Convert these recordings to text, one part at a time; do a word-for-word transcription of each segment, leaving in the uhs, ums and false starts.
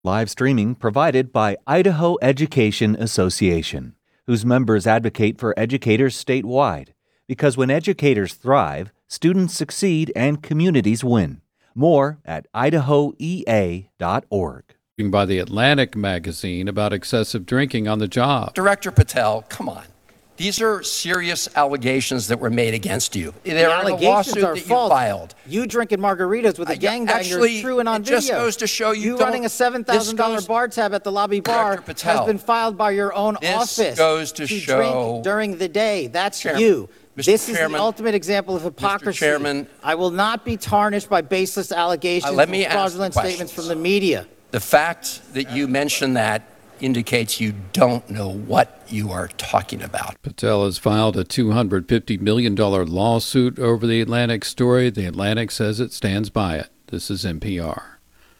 Live streaming provided by Idaho Education Association, whose members advocate for educators statewide. Because when educators thrive, students succeed and communities win. More at idaho e a dot org. By the Atlantic magazine about excessive drinking on the job. Director Patel, come on. These are serious allegations that were made against you. They're the in a lawsuit are that false. you filed. You drinking margaritas with a Uh, gangbanger actually, is true and on it video. just goes to show you You don't- running a seven thousand dollars this goes- bar tab at the lobby bar Director Patel, has been filed by your own this office goes to show- drink during the day. That's Chairman- you. Mister This is Chairman- the ultimate example of hypocrisy. Chairman- I will not be tarnished by baseless allegations Uh, let me and ask fraudulent the statements questions. from the media. The fact that you mentioned that indicates you don't know what you are talking about. Patel has filed a two hundred fifty million dollars lawsuit over the Atlantic story. The Atlantic says it stands by it. This is N P R.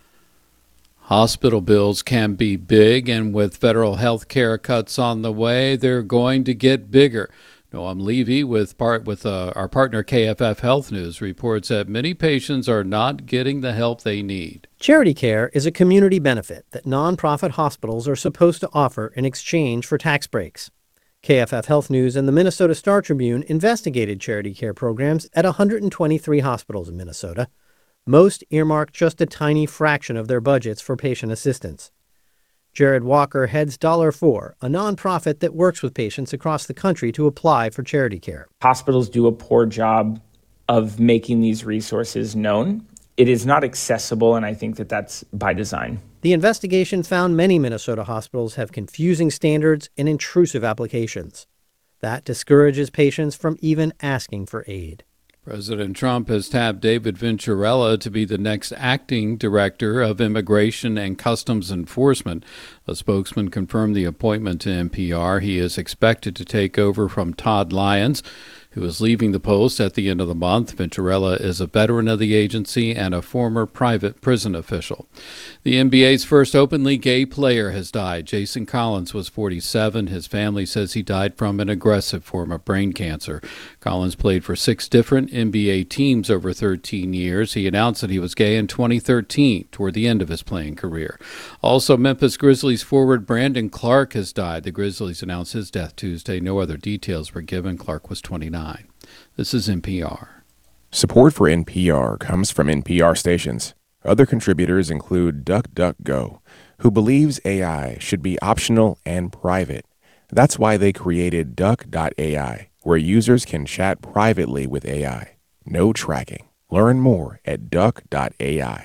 Hospital bills can be big, and with federal health care cuts on the way, they're going to get bigger. Noam Levy with part with uh, our partner K F F Health News reports that many patients are not getting the help they need. Charity care is a community benefit that nonprofit hospitals are supposed to offer in exchange for tax breaks. K F F Health News and the Minnesota Star Tribune investigated charity care programs at one hundred twenty-three hospitals in Minnesota. Most earmarked just a tiny fraction of their budgets for patient assistance. Jared Walker heads Dollar four, a nonprofit that works with patients across the country to apply for charity care. Hospitals do a poor job of making these resources known. It is not accessible, and I think that that's by design. The investigation found many Minnesota hospitals have confusing standards and intrusive applications. That discourages patients from even asking for aid. President Trump has tapped David Venturella to be the next acting director of Immigration and Customs Enforcement. A spokesman confirmed the appointment to N P R. He is expected to take over from Todd Lyons, who is leaving the post at the end of the month. Venturella is a veteran of the agency and a former private prison official. The N B A's first openly gay player has died. Jason Collins was forty-seven. His family says he died from an aggressive form of brain cancer. Collins played for six different N B A teams over thirteen years. He announced that he was gay in twenty thirteen, toward the end of his playing career. Also, Memphis Grizzlies forward Brandon Clark has died. The Grizzlies announced his death Tuesday. No other details were given. Clark was twenty-nine. This is N P R. Support for N P R comes from N P R stations. Other contributors include DuckDuckGo, who believes A I should be optional and private. That's why they created Duck dot A I, where users can chat privately with A I. No tracking. Learn more at Duck dot A I.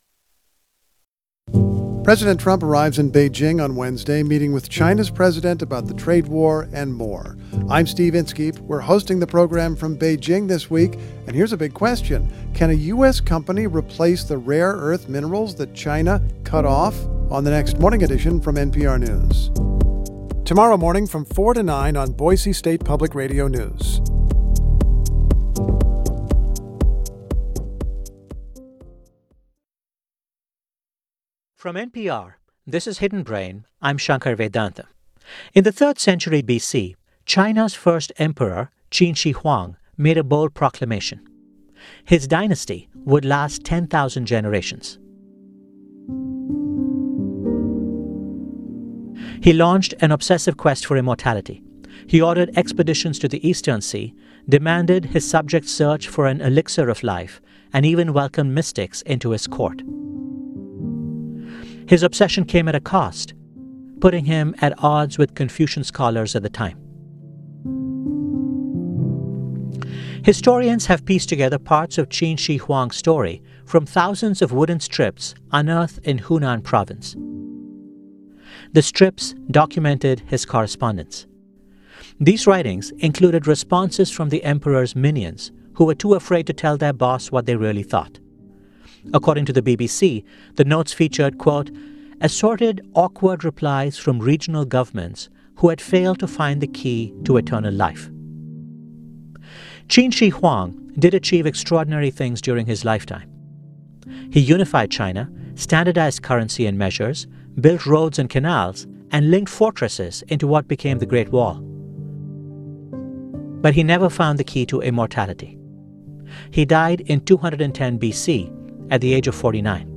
President Trump arrives in Beijing on Wednesday, meeting with China's president about the trade war and more. I'm Steve Inskeep. We're hosting the program from Beijing this week, and here's a big question. Can a U S company replace the rare earth minerals that China cut off? On the next Morning Edition from N P R News. Tomorrow morning from four to nine on Boise State Public Radio News. From N P R, this is Hidden Brain. I'm Shankar Vedanta. In the third century B C, China's first emperor, Qin Shi Huang, made a bold proclamation. His dynasty would last ten thousand generations. He launched an obsessive quest for immortality. He ordered expeditions to the Eastern Sea, demanded his subjects search for an elixir of life, and even welcomed mystics into his court. His obsession came at a cost, putting him at odds with Confucian scholars at the time. Historians have pieced together parts of Qin Shi Huang's story from thousands of wooden strips unearthed in Hunan province. The strips documented his correspondence. These writings included responses from the emperor's minions, who were too afraid to tell their boss what they really thought. According to the B B C, the notes featured, quote, assorted awkward replies from regional governments who had failed to find the key to eternal life. Qin Shi Huang did achieve extraordinary things during his lifetime. He unified China, standardized currency and measures, built roads and canals, and linked fortresses into what became the Great Wall. But he never found the key to immortality. He died in two hundred ten B C at the age of forty-nine.